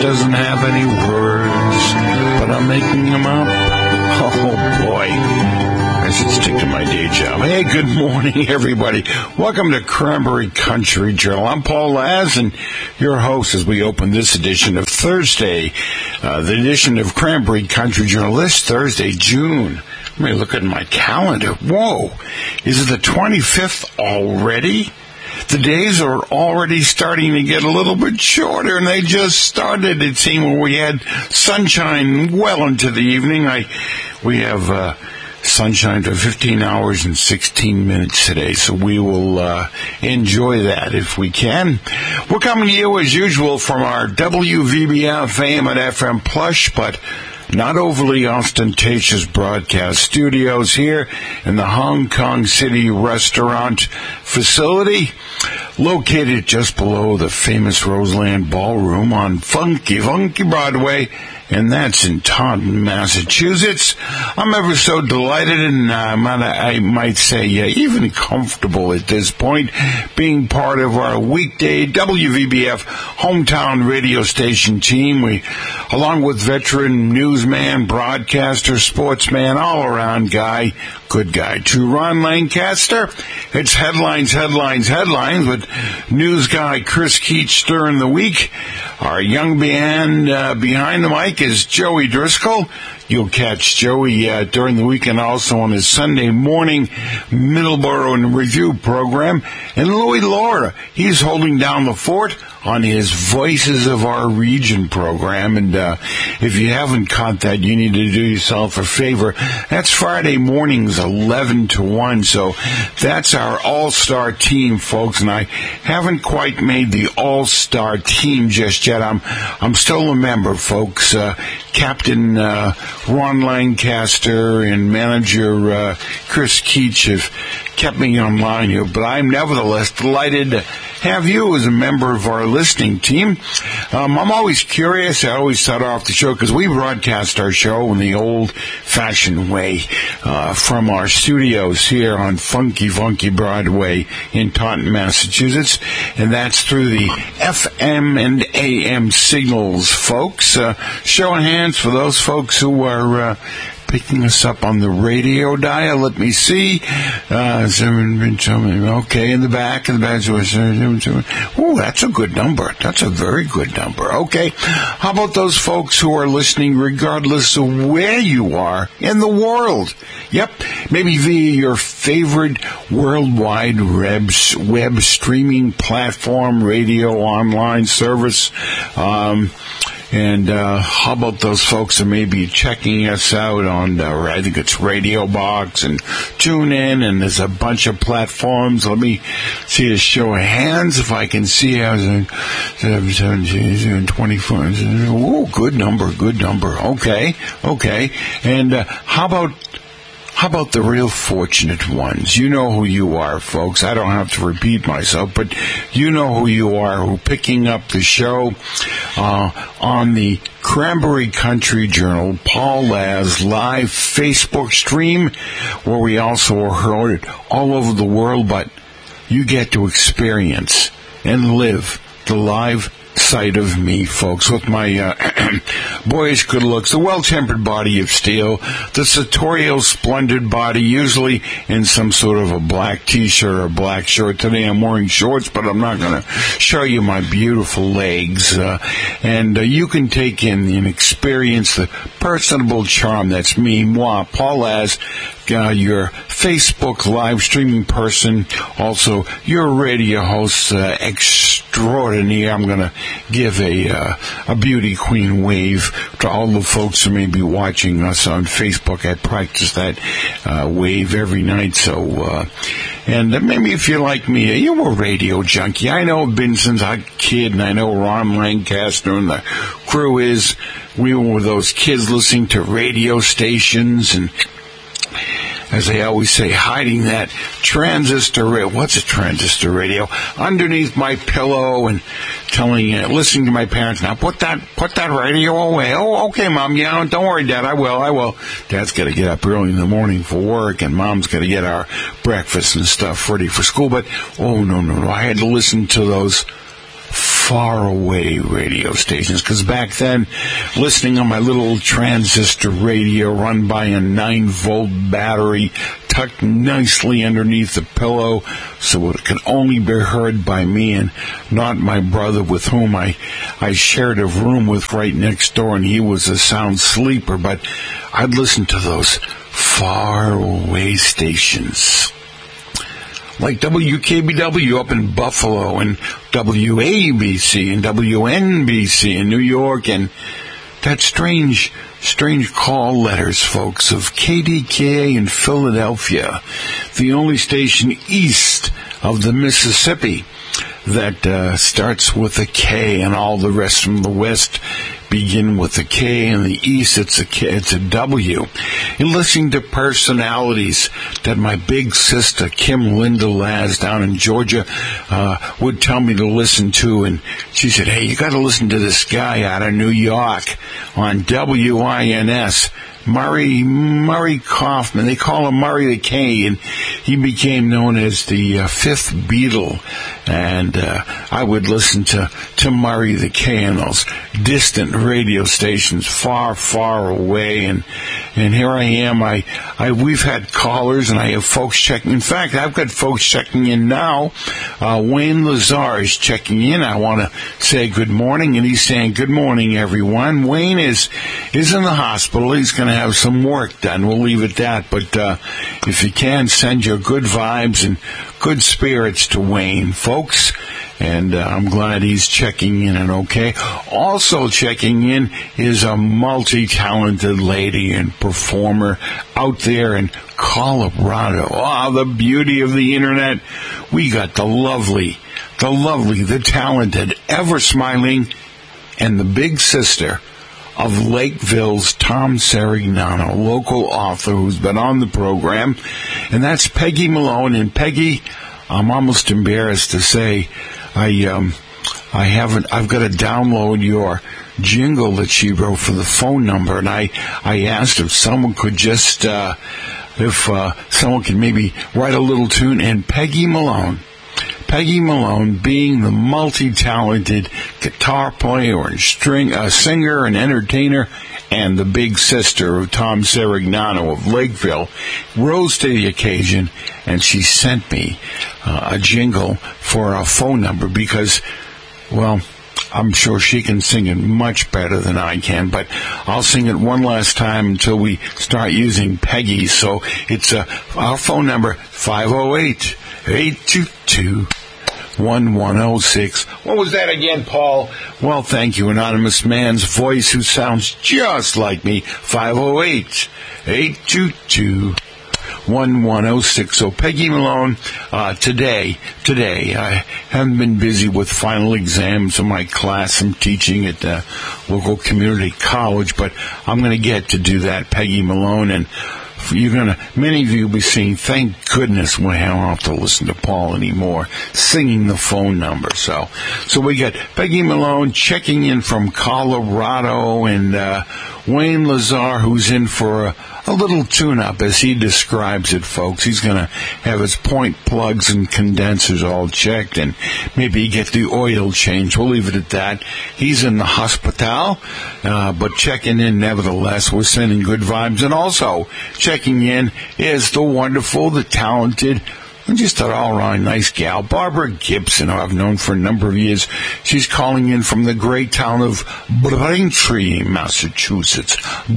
doesn't have any words, but I'm making them up. Oh, boy. I should stick to my day job. Hey, good morning, everybody. Welcome to Cranberry Country Journal. I'm Paul Laz, and your host as we open this edition of Thursday, the edition of Cranberry Country Journal this Thursday, June. Let me look at my calendar. Whoa, is it the 25th already? The days are already starting to get a little bit shorter, and they just started, it seemed, when we had sunshine well into the evening. We have sunshine for 15 hours and 16 minutes today, so we will enjoy that if we can. We're coming to you, as usual, from our WVBF AM and FM plush, but not overly ostentatious broadcast studios here in the Hong Kong City restaurant facility, located just below the famous Roseland Ballroom on Funky Broadway, and that's in Taunton, Massachusetts. I'm ever so delighted, and I might say even comfortable at this point, being part of our weekday WVBF hometown radio station team. We, along with veteran newsman, broadcaster, sportsman, all-around guy, good guy, to Ron Lancaster. It's headlines with news guy Chris Keach during the week. Our young band behind the mic is Joey Driscoll. You'll catch Joey during the weekend also on his Sunday morning Middleborough in Review program. And Louis Laura, he's holding down the fort on his Voices of Our Region program. And if you haven't caught that, you need to do yourself a favor. That's Friday mornings, 11 to 1. So that's our all-star team, folks. And I haven't quite made the all-star team just yet. I'm still a member, folks. Captain Ron Lancaster and manager Chris Keach have kept me online here, but I'm nevertheless delighted to have you as a member of our listening team. I'm always curious. I always start off the show because we broadcast our show in the old-fashioned way from our studios here on Funky Broadway in Taunton, Massachusetts, and that's through the FM and AM signals, folks. Show of hands for those folks who are picking us up on the radio dial. Let me see. Okay, in the back. Oh, that's a good number. That's a very good number. Okay. How about those folks who are listening regardless of where you are in the world? Yep. Maybe via your favorite worldwide web streaming platform, radio, online service. And how about those folks that may be checking us out on, I think it's Radio Box and TuneIn, and there's a bunch of platforms. Let me see a show of hands if I can see. 24. Oh, good number. Okay. And how about the real fortunate ones? You know who you are, folks. I don't have to repeat myself, but you know who you are, who picking up the show on the Cranberry Country Journal, Paul Laz live Facebook stream, where we also are heard all over the world, but you get to experience and live the live side of me, folks, with my boyish good looks, the well-tempered body of steel, the sartorial splendid body, usually in some sort of a black t-shirt or black shirt. Today I'm wearing shorts, but I'm not going to show you my beautiful legs. And you can take in and experience the personable charm that's me, moi, Paul Laz, your Facebook live streaming person, also your radio host extraordinaire. I'm going to give a beauty queen wave to all the folks who may be watching us on Facebook. I practice that wave every night. So, and maybe if you're like me, you're a radio junkie. I know I've been since I was a kid, and I know Ron Lancaster and the crew is. We were those kids listening to radio stations and, as they always say, hiding that transistor. What's a transistor radio? Underneath my pillow, and listening to my parents. Now put that radio away. Oh, okay, Mom. Yeah, don't worry, Dad. I will. Dad's got to get up early in the morning for work, and Mom's got to get our breakfast and stuff ready for school. But no. I had to listen to those far away radio stations, because back then, listening on my little transistor radio run by a 9-volt battery tucked nicely underneath the pillow so it could only be heard by me and not my brother, with whom I shared a room with right next door, and he was a sound sleeper. But I'd listen to those far away stations like WKBW up in Buffalo, and WABC and WNBC in New York, and that strange call letters, folks, of KDKA in Philadelphia, the only station east of the Mississippi that starts with a K, and all the rest from the west begin with a K, and the east it's a W. And listening to personalities that my big sister Kim Linda Laz down in Georgia would tell me to listen to, and she said, "Hey, you got to listen to this guy out of New York on WINS, Murray Kaufman. They call him Murray the K, and he became known as the fifth Beatle." And I would listen to Murray the K on those distant radio stations far, far away. And here I am. We've had callers, and I have folks checking. In fact, I've got folks checking in now. Wayne Lazar is checking in. I want to say good morning, and he's saying good morning, everyone. Wayne is in the hospital. He's going to have some work done. We'll leave it at that. But if you can, send your good vibes and good spirits to Wayne, folks. And I'm glad he's checking in and okay. Also checking in is a multi-talented lady and performer out there in Colorado. Oh, the beauty of the internet. We got the lovely, the talented, ever-smiling, and the big sister of Lakeville's Tom Serignano, local author who's been on the program, and that's Peggy Malone. And Peggy, I'm almost embarrassed to say, I've got to download your jingle that she wrote for the phone number, and I asked if someone could just, someone could maybe write a little tune, and Peggy Malone, being the multi-talented guitar player and singer and entertainer, and the big sister of Tom Serignano of Lakeville, rose to the occasion, and she sent me a jingle for a phone number because, well, I'm sure she can sing it much better than I can, but I'll sing it one last time until we start using Peggy. So it's our phone number, 508-822-1106. What was that again, Paul? Well, thank you, anonymous man's voice who sounds just like me. 508-822-1106. So Peggy Malone, today, I haven't been busy with final exams in my class I'm teaching at the local community college, but I'm going to get to do that, Peggy Malone, and many of you will be seeing, thank goodness we don't have to listen to Paul anymore, singing the phone number. So we got Peggy Malone checking in from Colorado, and Wayne Lazar, who's in for a little tune-up, as he describes it, folks. He's going to have his point plugs and condensers all checked, and maybe get the oil changed. We'll leave it at that. He's in the hospital, but checking in nevertheless. We're sending good vibes. And also checking in is the wonderful, the talented, and just an all-around nice gal, Barbara Gibson, who I've known for a number of years. She's calling in from the great town of Braintree, Massachusetts.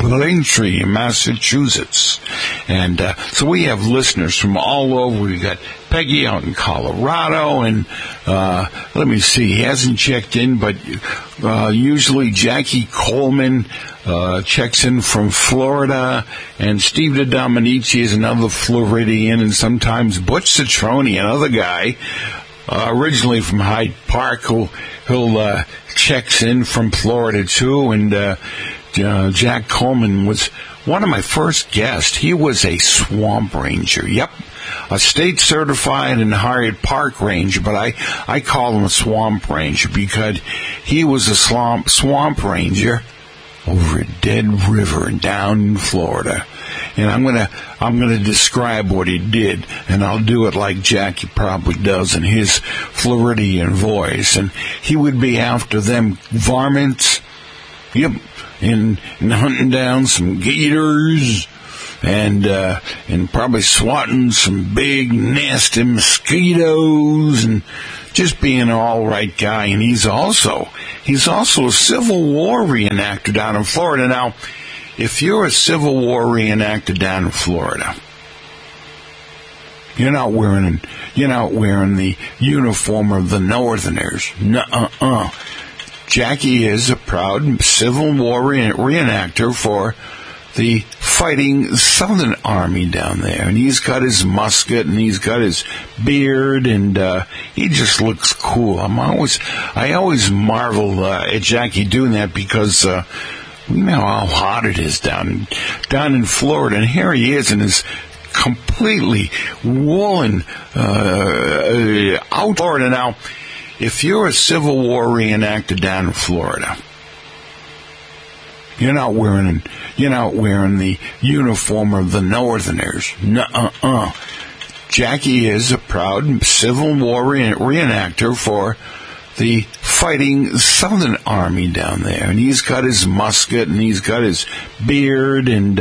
And so we have listeners from all over. We got Peggy out in Colorado, and let me see, he hasn't checked in, but usually Jackie Coleman checks in from Florida, and Steve DeDominici is another Floridian, and sometimes Butch Citroni, another guy, originally from Hyde Park, who'll checks in from Florida too. And Jack Coleman was one of my first guests. He was a swamp ranger. Yep. A state certified and hired park ranger, but I call him a swamp ranger because he was a swamp ranger over a dead river down in Florida. And I'm gonna describe what he did, and I'll do it like Jackie probably does in his Floridian voice. And he would be after them varmints, yep, and hunting down some gators, and probably swatting some big nasty mosquitoes, and just being an all right guy. And he's also a Civil War reenactor down in Florida. Now, if you're a Civil War reenactor down in Florida, you're not wearing the uniform of the Northerners. Nuh-uh. Jackie is a proud Civil War reenactor for the fighting Southern Army down there. And he's got his musket, and he's got his beard, and he just looks cool. I always marvel at Jackie doing that, because you know how hot it is down in Florida. And here he is in his completely woolen out Florida. Now, if you're a Civil War reenactor down in Florida, you're not wearing the uniform of the Northerners. Nuh-uh. Jackie is a proud Civil War reenactor for the fighting Southern Army down there. And he's got his musket, and he's got his beard, and